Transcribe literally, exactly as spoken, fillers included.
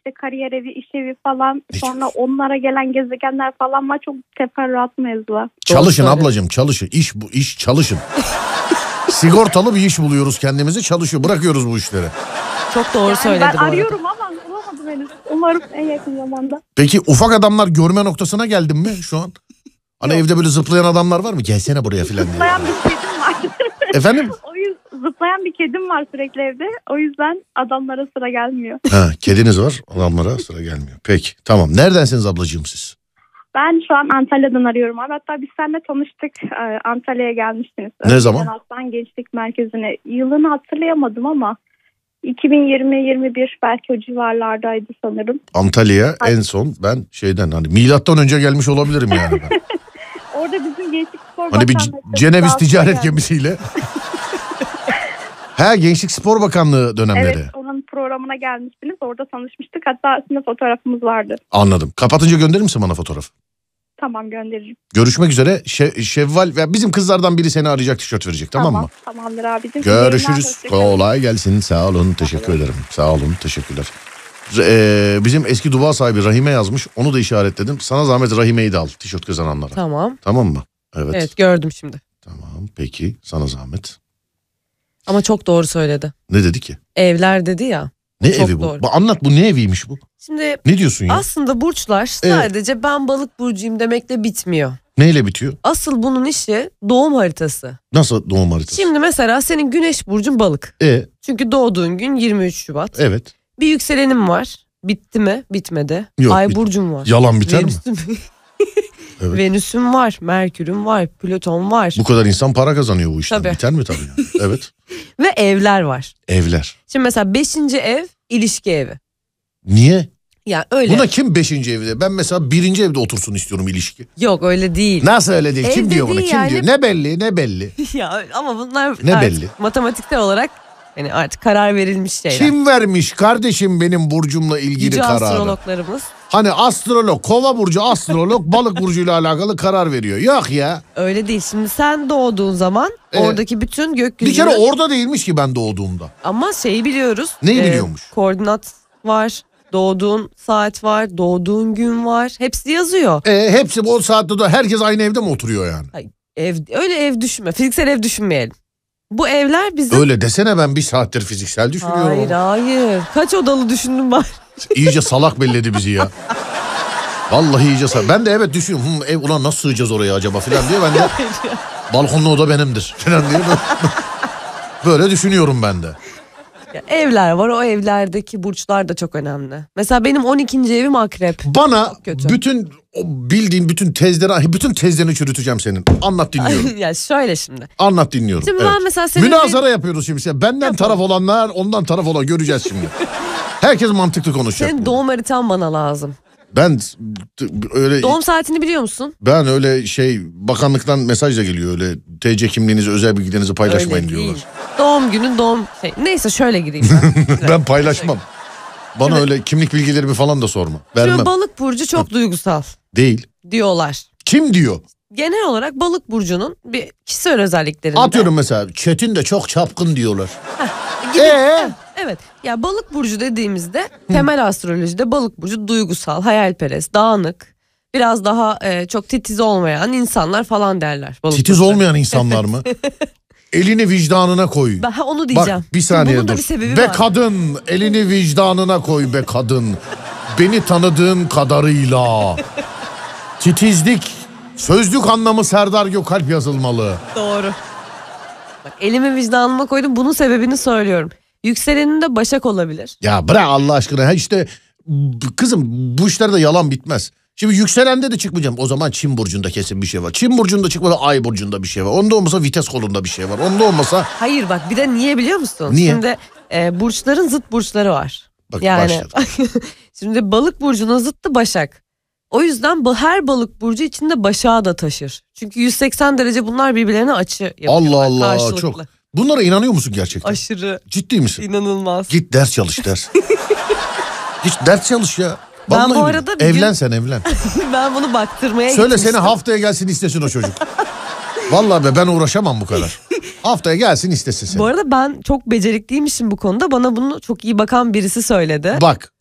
işte kariyer evi, iş evi falan. Sonra onlara gelen gezegenler falan var. Çok teferruat mevzular. Çalışın ablacığım, çalışın. İş bu, iş çalışın. Sigortalı bir iş buluyoruz kendimize, çalışıyor. Bırakıyoruz bu işleri. Çok doğru yani söyledi ben bu arada. arıyorum ama bulamadım henüz. Umarım en yakın zamanda. Peki ufak adamlar görme noktasına geldin mi şu an? Hani Yok. Evde böyle zıplayan adamlar var mı? Gelsene buraya filan diye. Zıplayan bir kedim var. Efendim? O yüzden zıplayan bir kedim var sürekli evde. O yüzden adamlara sıra gelmiyor. Ha, kediniz var, adamlara sıra gelmiyor. Peki, tamam. Neredensiniz ablacığım siz? Ben şu an Antalya'dan arıyorum abi. Hatta biz seninle tanıştık. Antalya'ya gelmiştiniz. Ne Önceden zaman? Aslan Gençlik Merkezi'ne. Yılını hatırlayamadım ama iki bin yirmi yirmi bir belki o civarlardaydı sanırım. Antalya'ya en son ben şeyden hani milattan önce gelmiş olabilirim yani ben. Orada bizim Gençlik Spor Hani bir Ceneviz ticaret gemisiyle. Ha, Gençlik Spor Bakanlığı dönemleri. Evet, onun programına gelmiştiniz. Orada tanışmıştık. Hatta aslında fotoğrafımız vardı. Anladım. Kapatınca gönderir misin bana fotoğrafı? Tamam, gönderirim. Görüşmek üzere. Şe- Şevval ve bizim kızlardan biri seni arayacak, tişört verecek, tamam, tamam mı? Tamamdır abicim. Görüşürüz. Kolay gelsin. Sağ olun. Teşekkür ederim. Sağ olun. Teşekkürler. Ee, bizim eski Duba sahibi Rahime yazmış. Onu da işaretledim. Sana zahmet Rahime'yi de al. Tişört kazananlara. Tamam. Tamam mı? Evet. Evet, gördüm şimdi. Tamam. Peki. Sana zahmet. Ama çok doğru söyledi. Ne dedi ki? Evler dedi ya. Ne evi bu? Doğru. Anlat, bu ne eviymiş bu? Şimdi ne diyorsun ya? Aslında burçlar sadece evet. Ben balık burcuyum demekle bitmiyor. Neyle bitiyor? Asıl bunun işi doğum haritası. Nasıl doğum haritası? Şimdi mesela senin güneş burcun balık. E? Çünkü doğduğun gün yirmi üç Şubat. Evet. Bir yükselenim var. Bitti mi? Bitmedi. Yok, Ay bit- burcum var. Yalan biter Venüs'üm... mi? Evet. Venüs'üm var, Merkür'üm var, Plüton var. Bu kadar insan para kazanıyor bu işten. Tabii. Biter mi tabii? Yani. Evet. Ve evler var. Evler. Şimdi mesela beşinci ev ilişki evi. Niye? Ya öyle. Buna kim beşinci evde? Ben mesela birinci evde otursun istiyorum ilişki. Yok öyle değil. Nasıl öyle değil? Evde Kim diyor bunu? değil Kim yani. diyor? Ne belli ne belli. Ya ama bunlar ne artık belli? matematiksel olarak yani artık karar verilmiş şeyler. Kim vermiş kardeşim benim burcumla ilgili Yüce kararı? astrologlarımız. Hani astrolog, kova burcu astrolog balık burcuyla alakalı karar veriyor. Yok ya. Öyle değil. Şimdi sen doğduğun zaman ee, oradaki bütün gökyüzü... Bir kere orada değilmiş ki ben doğduğumda. Ama şeyi biliyoruz. Neyi e, biliyormuş? Koordinat var. Doğduğun saat var. Doğduğun gün var. Hepsi yazıyor. E, hepsi o saatte de herkes aynı evde mi oturuyor yani? Ay, ev, öyle ev düşünme. Fiziksel ev düşünmeyelim. Bu evler bizim... Öyle desene, ben bir saattir fiziksel düşünüyorum. Hayır hayır. Kaç odalı düşündüm ben. İyice salak belledi bizi ya. Vallahi iyice salak. Ben de evet düşünüyorum. Hı, ev ulan nasıl sığacağız oraya acaba filan diye ben de balkonlu oda benimdir filan diye böyle düşünüyorum ben de. Ya evler var, o evlerdeki burçlar da çok önemli. Mesela benim on ikinci evim akrep. Bana bütün o bildiğin bütün tezleri, bütün tezlerini çürüteceğim senin. Anlat dinliyorum. Ya şöyle şimdi. Anlat dinliyorum. Şimdi evet. ben mesela senin Münazara bir... yapıyoruz şimdi. Benden Yapalım. Taraf olanlar, ondan taraf olan göreceğiz şimdi. Herkes mantıklı konuşacak. Senin doğum haritan bana lazım. Ben öyle... Doğum saatini biliyor musun? Ben öyle şey bakanlıktan mesaj da geliyor, öyle T C kimliğinizi, özel bilgilerinizi paylaşmayın öyle diyorlar. Değil. Doğum günün doğum şey. Neyse şöyle gireyim ben. Ben paylaşmam. Bana şimdi, öyle kimlik bilgilerimi falan da sorma. Vermem. Şimdi balık burcu çok duygusal. Değil. Diyorlar. Kim diyor? Genel olarak balık burcunun bir kişisel özelliklerinde. Atıyorum mesela Çetin de çok çapkın diyorlar. Eee? Evet. Ya balık burcu dediğimizde temel astrolojide balık burcu duygusal, hayalperest, dağınık, biraz daha e, çok titiz olmayan insanlar falan derler. Titiz burcu. Olmayan insanlar mı? Elini vicdanına koy. Ben onu diyeceğim. Bak bir saniye bunun dur. Da bir sebebi be var. Kadın elini vicdanına koy be kadın. Beni tanıdığın kadarıyla. Titizlik sözlük anlamı Serdar Gökalp yazılmalı. Doğru. Bak elimi vicdanıma koydum, bunun sebebini söylüyorum. Yükselenin de Başak olabilir. Ya bırak Allah aşkına. Ha işte kızım bu işlerde yalan bitmez. Şimdi yükselende de çıkmayacağım. O zaman Çin burcunda kesin bir şey var. Çin burcunda çıkmadı, Ay burcunda bir şey var. Onda olmasa vites kolunda bir şey var. Onda olmasa... Hayır bak, bir de niye biliyor musun? Niye? Şimdi e, burçların zıt burçları var. Bak, yani şimdi balık burcuna zıttı Başak. O yüzden her balık burcu içinde Başak'ı da taşır. Çünkü yüz seksen derece bunlar birbirlerine açı yapıyorlar. Allah Allah çok. Bunlara inanıyor musun gerçekten? Aşırı. Ciddi misin? İnanılmaz. Git ders çalış ders. Hiç ders çalış ya. Vallahi ben bu arada evlen gün... sen evlen. Ben bunu baktırmaya Söyle gitmiştim. seni haftaya gelsin istesin o çocuk. Vallahi be ben uğraşamam bu kadar. Haftaya gelsin istesin seni. Bu arada ben çok becerikliymişim bu konuda. Bana bunu çok iyi bakan birisi söyledi. Bak